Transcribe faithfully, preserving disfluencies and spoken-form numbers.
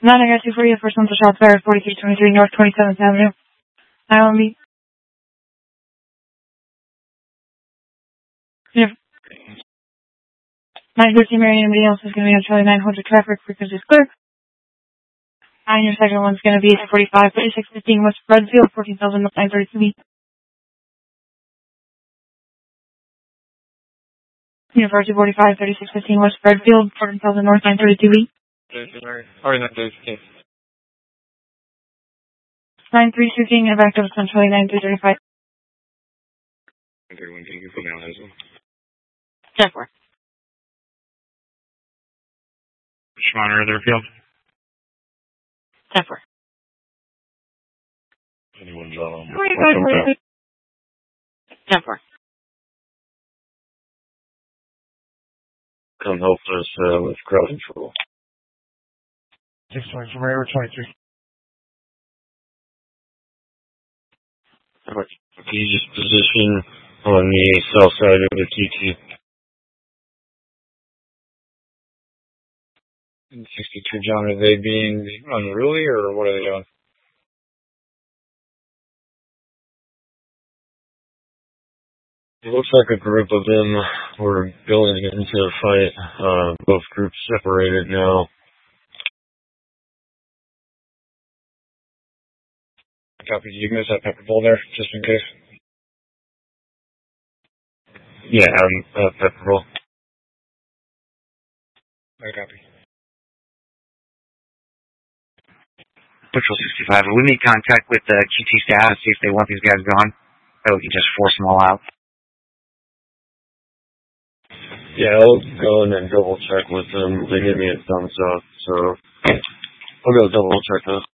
nine, I got two for you. First one's a shot fired, forty-three twenty-three North twenty-seventh Avenue. nine one B. Yep. nine thirteen, Mary, anybody else is going to be on Charlie nine hundred traffic, frequency is clear. And your second one's going to be at forty-five thirty-six fifteen West Redfield, fourteen thousand nine thirty-two B. University forty-five thirty-six fifteen West Redfield, fourteen thousand North nine thirty-two B. Already not those case. nine three two King, and back to Centrally nine three thirty-five. Everyone, thank you for now as well. ten four. Schwanner, Otherfield. ten four. Anyone, John? ten four. Come help us uh, with crowd control. six twenty from River twenty-three. Alright. Can you just position on the south side of the T T? sixty-two, John, are they being unruly or what are they doing? It looks like a group of them were going into a fight. Uh, both groups separated now. Copy. You guys have pepper ball there, just in case? Yeah, um, uh, pepper ball. I copy. Patrol sixty-five, will we make contact with the uh, Q T staff and see if they want these guys gone? Or we can just force them all out? Yeah, I'll go in and double check with them. They give me a thumbs up, so I'll go double check those.